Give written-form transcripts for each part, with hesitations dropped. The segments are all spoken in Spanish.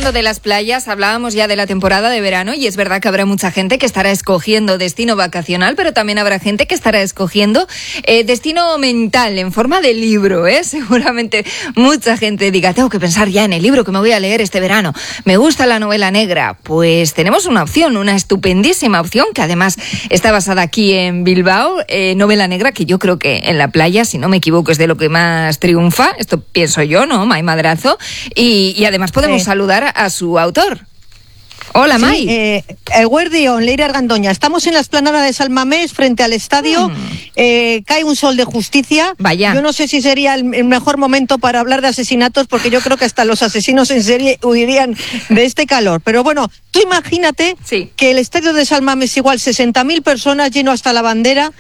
eso de las playas, hablábamos ya de la temporada de verano y es verdad que habrá mucha gente que estará escogiendo destino vacacional, pero también habrá gente que estará escogiendo destino mental en forma de libro, ¿eh? Seguramente mucha gente diga, tengo que pensar ya en el libro que me voy a leer este verano. Me gusta la novela negra. Pues tenemos una opción, una estupendísima opción que además está basada aquí en Bilbao, novela negra que yo creo que en la playa, si no me equivoco, es de lo que más triunfa. Esto pienso yo, ¿no? May Madrazo. Y además podemos saludar a su autor. Hola, May. Eguerdion, Leire Argandoña. Estamos en la explanada de San Mamés, frente al estadio. Cae un sol de justicia. Vaya. Yo no sé si sería el mejor momento para hablar de asesinatos, porque yo creo que hasta los asesinos en serie huirían de este calor. Pero bueno, tú imagínate que el estadio de San Mamés, igual 60.000 personas, lleno hasta la bandera,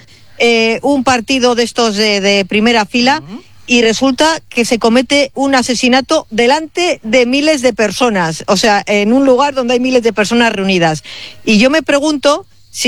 un partido de estos de primera fila. Y resulta que se comete un asesinato delante de miles de personas, o sea, en un lugar donde hay miles de personas reunidas. Y yo me pregunto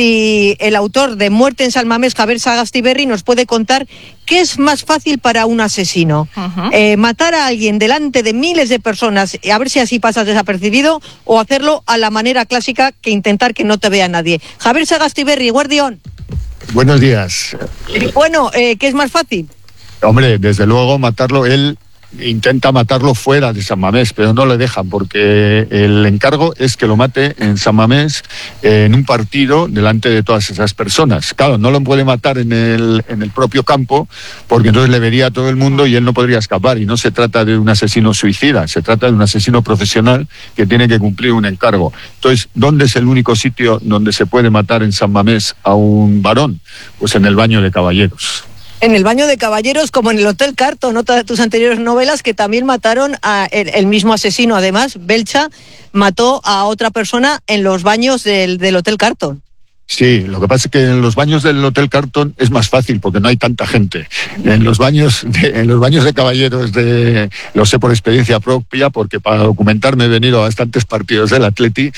si el autor de Muerte en San Mamés, Javier Sagastiberri, nos puede contar qué es más fácil para un asesino. Matar a alguien delante de miles de personas, a ver si así pasas desapercibido, o hacerlo a la manera clásica, que intentar que no te vea nadie. Javier Sagastiberri, Guardión. Buenos días. Bueno, ¿qué es más fácil? Hombre, desde luego matarlo, él intenta matarlo fuera de San Mamés, pero no le dejan porque el encargo es que lo mate en San Mamés en un partido delante de todas esas personas. Claro, no lo puede matar en el propio campo porque entonces le vería a todo el mundo y él no podría escapar. Y no se trata de un asesino suicida, se trata de un asesino profesional que tiene que cumplir un encargo. Entonces, ¿dónde es el único sitio donde se puede matar en San Mamés a un varón? Pues en el baño de caballeros. En el baño de caballeros, como en el Hotel Carton, otra de tus anteriores novelas, que también mataron a el mismo asesino. Además, Belcha mató a otra persona en los baños del Hotel Carton. Sí, lo que pasa es que en los baños del Hotel Carton es más fácil porque no hay tanta gente. En los baños de caballeros, lo sé por experiencia propia, porque para documentarme he venido a bastantes partidos del Atleti,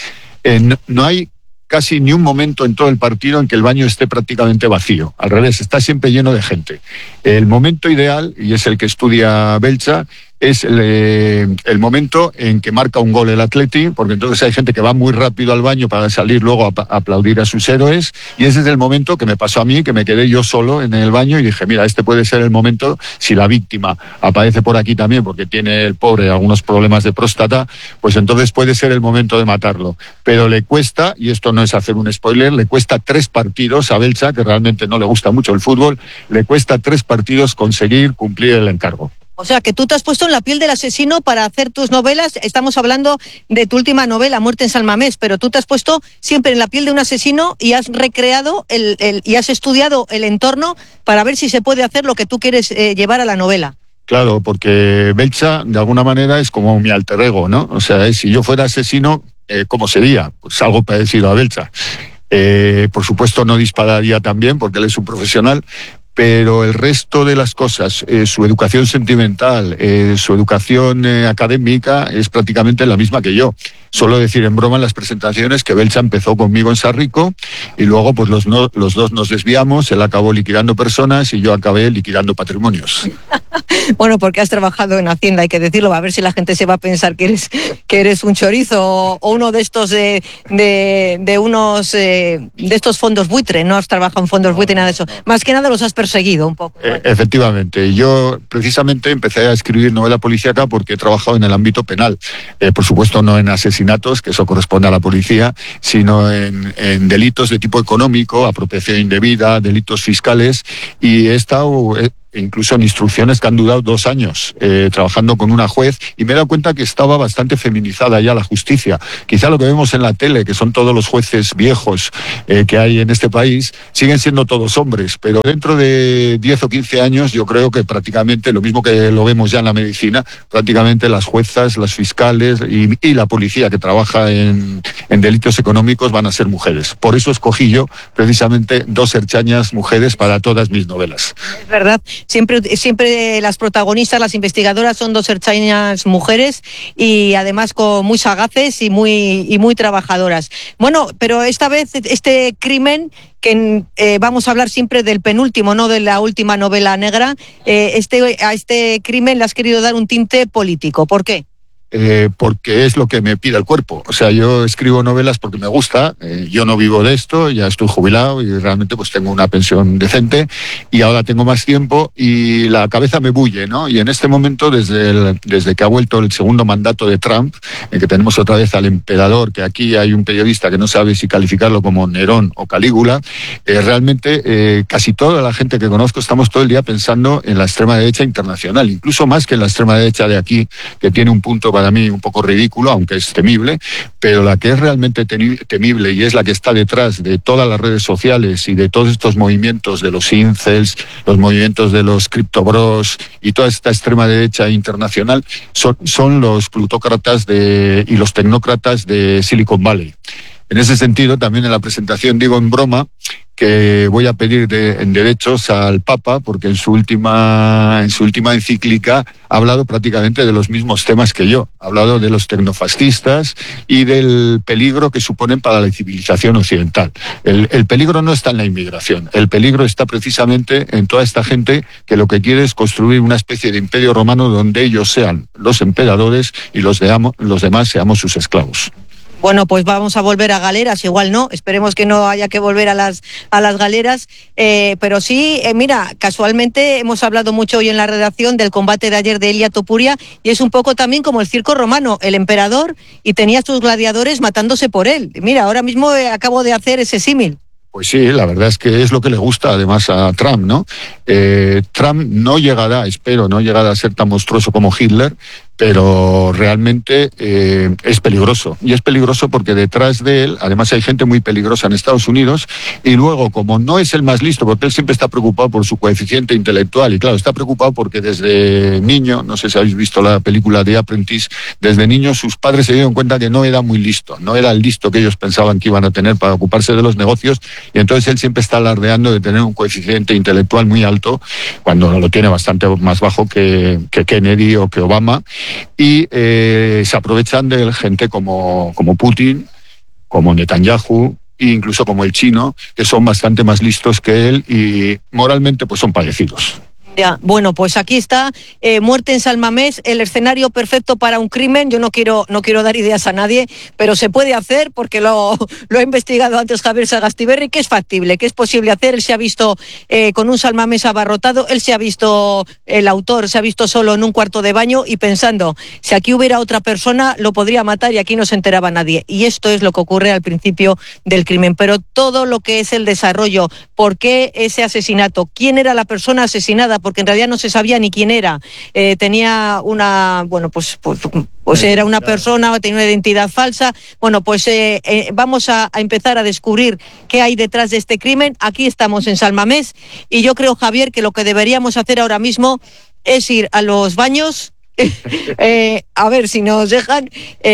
no hay casi ni un momento en todo el partido en que el baño esté prácticamente vacío. Al revés, está siempre lleno de gente. El momento ideal, y es el que estudia Belcha, es el momento en que marca un gol el Atleti, porque entonces hay gente que va muy rápido al baño para salir luego a aplaudir a sus héroes, y ese es el momento que me pasó a mí, que me quedé yo solo en el baño y dije, mira, este puede ser el momento, si la víctima aparece por aquí también, porque tiene el pobre algunos problemas de próstata, pues entonces puede ser el momento de matarlo. Pero le cuesta, y esto no es hacer un spoiler, le cuesta 3 partidos a Belcha, que realmente no le gusta mucho el fútbol, le cuesta 3 partidos conseguir cumplir el encargo. O sea, que tú te has puesto en la piel del asesino para hacer tus novelas. Estamos hablando de tu última novela, Muerte en San Mamés, pero tú te has puesto siempre en la piel de un asesino y has recreado y has estudiado el entorno para ver si se puede hacer lo que tú quieres llevar a la novela. Claro, porque Belcha, de alguna manera, es como mi alter ego, ¿no? O sea, si yo fuera asesino, ¿cómo sería? Pues algo parecido a Belcha. Por supuesto, no dispararía también, porque él es un profesional, pero el resto de las cosas, su educación sentimental, su educación académica es prácticamente la misma que yo. Suelo decir en broma en las presentaciones que Belcha empezó conmigo en Sarrico y luego pues los dos nos desviamos, él acabó liquidando personas y yo acabé liquidando patrimonios. Bueno, porque has trabajado en Hacienda, hay que decirlo, a ver si la gente se va a pensar que eres un chorizo o uno de estos de estos fondos buitre. No has trabajado en fondos buitre, nada de eso. Más que nada los has perseguido un poco. Efectivamente, yo precisamente empecé a escribir novela policíaca porque he trabajado en el ámbito penal. Por supuesto no en asesinatos, que eso corresponde a la policía, sino en delitos de tipo económico, apropiación indebida, delitos fiscales, y he estado incluso en instrucciones que han durado 2 años trabajando con una juez, y me he dado cuenta que estaba bastante feminizada ya la justicia. Quizá lo que vemos en la tele, que son todos los jueces viejos que hay en este país, siguen siendo todos hombres, pero dentro de 10 o 15 años yo creo que prácticamente lo mismo que lo vemos ya en la medicina, prácticamente las juezas, las fiscales y la policía que trabaja en delitos económicos van a ser mujeres. Por eso escogí yo precisamente 2 erchañas mujeres para todas mis novelas. Es verdad. Siempre las protagonistas, las investigadoras, son 2 ertzainas mujeres y además muy sagaces y muy trabajadoras. Bueno, pero esta vez este crimen, que vamos a hablar siempre del penúltimo, no de la última novela negra, a este crimen le has querido dar un tinte político. ¿Por qué? porque es lo que me pide el cuerpo. O sea, yo escribo novelas porque me gusta, yo no vivo de esto, ya estoy jubilado y realmente pues tengo una pensión decente y ahora tengo más tiempo y la cabeza me bulle, ¿no? Y en este momento, desde que ha vuelto el segundo mandato de Trump, en que tenemos otra vez al emperador, que aquí hay un periodista que no sabe si calificarlo como Nerón o Calígula, realmente casi toda la gente que conozco estamos todo el día pensando en la extrema derecha internacional, incluso más que en la extrema derecha de aquí, que tiene un punto para mí un poco ridículo, aunque es temible, pero la que es realmente temible y es la que está detrás de todas las redes sociales y de todos estos movimientos de los incels, los movimientos de los criptobros y toda esta extrema derecha internacional, son los plutócratas y los tecnócratas de Silicon Valley. En ese sentido, también en la presentación digo en broma que voy a pedir en derechos al Papa, porque en su última encíclica ha hablado prácticamente de los mismos temas que yo. Ha hablado de los tecnofascistas y del peligro que suponen para la civilización occidental. El peligro no está en la inmigración, el peligro está precisamente en toda esta gente que lo que quiere es construir una especie de imperio romano donde ellos sean los emperadores y los demás seamos sus esclavos. Bueno, pues vamos a volver a galeras, igual no, esperemos que no haya que volver a las galeras, pero sí, mira, casualmente hemos hablado mucho hoy en la redacción del combate de ayer de Ilia Topuria y es un poco también como el circo romano, el emperador y tenía sus gladiadores matándose por él. Mira, ahora mismo acabo de hacer ese símil. Pues sí, la verdad es que es lo que le gusta además a Trump, ¿no? Trump no llegará a ser tan monstruoso como Hitler, pero realmente es peligroso. Y es peligroso porque detrás de él, además hay gente muy peligrosa en Estados Unidos, y luego, como no es el más listo, porque él siempre está preocupado por su coeficiente intelectual, y claro, está preocupado porque desde niño, no sé si habéis visto la película de Apprentice, desde niño sus padres se dieron cuenta que no era muy listo, no era el listo que ellos pensaban que iban a tener para ocuparse de los negocios, y entonces él siempre está alardeando de tener un coeficiente intelectual muy alto, cuando lo tiene bastante más bajo que Kennedy o que Obama, y se aprovechan de gente como Putin, como Netanyahu e incluso como el chino, que son bastante más listos que él y moralmente pues son parecidos. Ya, bueno, pues aquí está, muerte en San Mamés, el escenario perfecto para un crimen. Yo no quiero dar ideas a nadie, pero se puede hacer porque lo ha investigado antes Javier Sagastiberri, que es factible, que es posible hacer. Él se ha visto con un San Mamés abarrotado, el autor se ha visto solo en un cuarto de baño y pensando, si aquí hubiera otra persona lo podría matar y aquí no se enteraba nadie. Y esto es lo que ocurre al principio del crimen, pero todo lo que es el desarrollo, por qué ese asesinato, quién era la persona asesinada, porque en realidad no se sabía ni quién era. Tenía una, bueno, pues era una persona, tenía una identidad falsa. Bueno, pues vamos a empezar a descubrir qué hay detrás de este crimen. Aquí estamos en San Mamés y yo creo, Javier, que lo que deberíamos hacer ahora mismo es ir a los baños, a ver si nos dejan,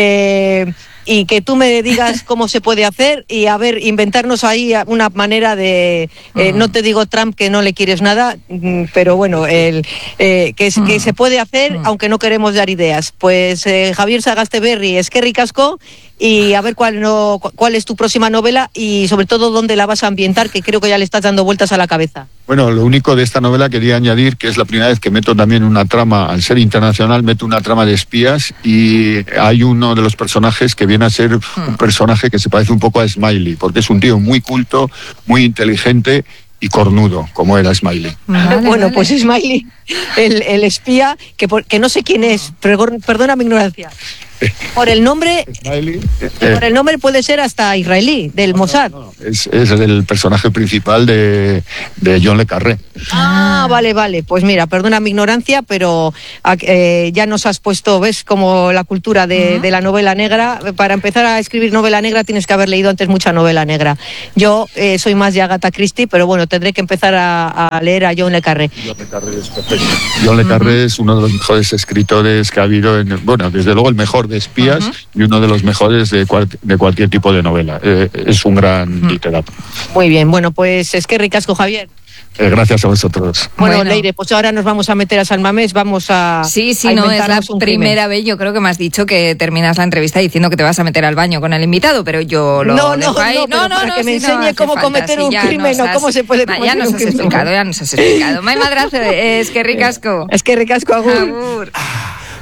y que tú me digas cómo se puede hacer y a ver, inventarnos ahí una manera de, no te digo Trump que no le quieres nada, pero bueno, que se puede hacer aunque no queremos dar ideas. Pues Javier Sagastiberri, eskerrik asko, y a ver cuál es tu próxima novela y sobre todo dónde la vas a ambientar, que creo que ya le estás dando vueltas a la cabeza. Bueno, lo único de esta novela quería añadir que es la primera vez que meto también una trama, al ser internacional, meto una trama de espías y hay uno de los personajes que viene a ser un personaje que se parece un poco a Smiley, porque es un tío muy culto, muy inteligente y cornudo, como era Smiley. Bueno, pues Smiley, el espía, que no sé quién es, perdona mi ignorancia. Por el nombre puede ser hasta israelí, del Mossad. No. Es el personaje principal de John le Carré. Ah, vale. Pues mira, perdona mi ignorancia, pero ya nos has puesto, ves, como la cultura de la novela negra. Para empezar a escribir novela negra tienes que haber leído antes mucha novela negra. Yo soy más de Agatha Christie, pero bueno, tendré que empezar a leer a John le Carré. John le Carré es perfecto. John le Carré es uno de los mejores escritores que ha habido, desde luego el mejor de espías y uno de los mejores de cualquier tipo de novela. Es un gran literato. Muy bien, bueno, pues es que ricasco, Javier. Gracias a vosotros. Bueno, Leire, pues ahora nos vamos a meter a San Mamés, vamos a... Sí, no es la primera vez, yo creo que me has dicho que terminas la entrevista diciendo que te vas a meter al baño con el invitado, pero yo lo dejo ahí. Para que me enseñe cómo cometer un crimen o cómo se puede cometer un crimen. Ya nos has explicado. Mai Madrazo, es que ricasco. Es que ricasco, agur.